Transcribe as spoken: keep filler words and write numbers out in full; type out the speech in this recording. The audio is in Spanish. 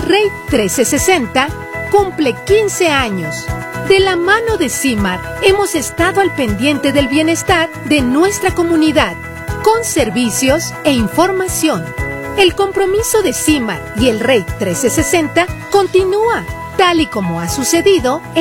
El R E I trece sesenta cumple quince años. De la mano de CIMAR hemos estado al pendiente del bienestar de nuestra comunidad, con servicios e información. El compromiso de CIMAR y el R E I trece sesenta continúa, tal y como ha sucedido en